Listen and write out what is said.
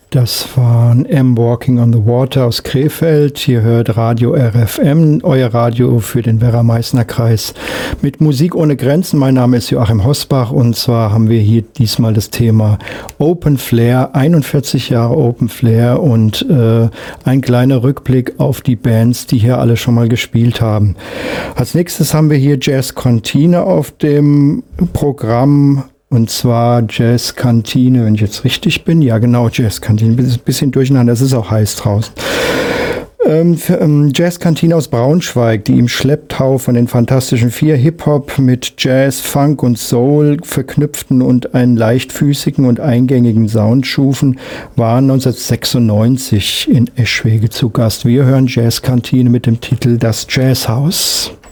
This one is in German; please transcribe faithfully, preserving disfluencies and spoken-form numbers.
Das waren M. Walking on the Water aus Krefeld. Ihr hört Radio R F M, euer Radio für den Werra-Meißner-Kreis mit Musik ohne Grenzen. Mein Name ist Joachim Hosbach und zwar haben wir hier diesmal das Thema Open Flair, einundvierzig Jahre Open Flair und äh, ein kleiner Rückblick auf die Bands, die hier alle schon mal gespielt haben. Als nächstes haben wir hier Jazz Kantine auf dem Programm. Und zwar Jazz Kantine, wenn ich jetzt richtig bin. Ja, genau, Jazz Kantine. Ein bisschen durcheinander, es ist auch heiß draußen. Ähm, für, ähm, Jazz Kantine aus Braunschweig, die im Schlepptau von den Fantastischen Vier Hip-Hop mit Jazz, Funk und Soul verknüpften und einen leichtfüßigen und eingängigen Sound schufen, waren neunzehnhundertsechsundneunzig in Eschwege zu Gast. Wir hören Jazz Kantine mit dem Titel Das Jazzhaus.